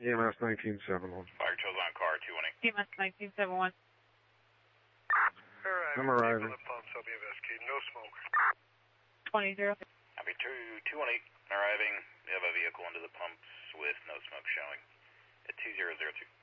EMS 1971. Fire Trails on car 218. EMS 1971. I'm arriving. The pumps, I'll be investigating. No smoke. 20-0. Copy 218. Arriving. We have a vehicle into the pumps with no smoke showing at 2002.